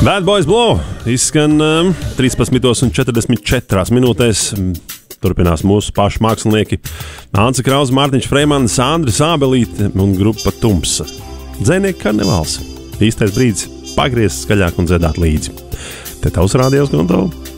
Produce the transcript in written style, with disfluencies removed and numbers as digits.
Bad Boys Blow izskan 13:44 minūtēs. Turpinās mūsu pašu mākslinieki Ants Krauss, Mārtiņš Freimans, Sandra Sābelīte un grupa Tumsa. Dzēnieki karnevāls. Īstais brīdis pagriezt skaļāk un dziedāt līdzi. Te tavs rādījums, Gunto.